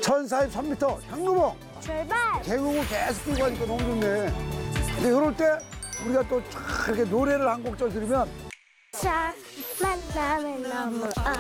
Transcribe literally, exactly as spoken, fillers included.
천사십삼 미터 향로봉. 출발! 계곡을 계속 끌고 가니까 너무 좋네. 근데 이럴 때 우리가 또 촥 이렇게 노래를 한 곡 좀 들으면 자, 만나면 너무